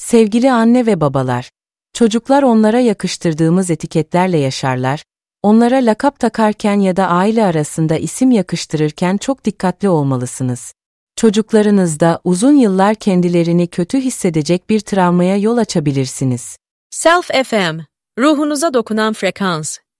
Sevgili anne ve babalar, çocuklar onlara yakıştırdığımız etiketlerle yaşarlar, onlara lakap takarken ya da aile arasında isim yakıştırırken çok dikkatli olmalısınız. Çocuklarınızda uzun yıllar kendilerini kötü hissedecek bir travmaya yol açabilirsiniz. Self FM, ruhunuza dokunan frekans.